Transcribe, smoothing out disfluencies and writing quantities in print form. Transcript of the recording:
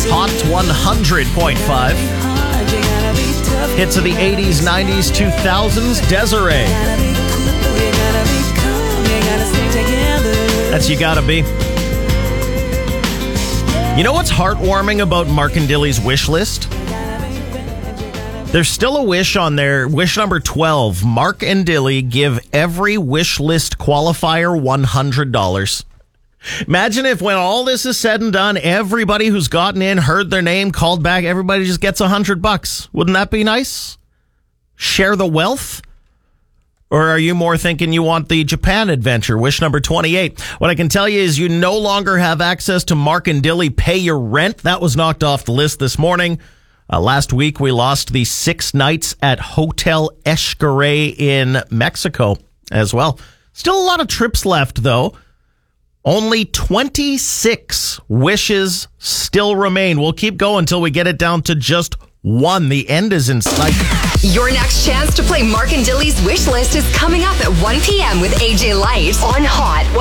Hot 100.5. Hits of the 80s, 90s, 2000s. Desiree. That's You Gotta Be. You know what's heartwarming about Mark and Dilly's wish list? There's still a wish on there. Wish number 12. Mark and Dilly give every wish list qualifier $100. Imagine if when all this is said and done, everybody who's gotten in, heard their name, called back, everybody just gets $100. Wouldn't that be nice? Share the wealth? Or are you more thinking you want the Japan adventure? Wish number 28. What I can tell you is you no longer have access to Mark and Dilly Pay Your Rent. That was knocked off the list this morning. Last week, we lost the 6 nights at Hotel Xcaret in Mexico as well. Still a lot of trips left, though. Only 26 wishes still remain. We'll keep going until we get it down to just one. The end is in sight. Your next chance to play Mark and Dilly's wish list is coming up at 1 p.m. with AJ Light on Hot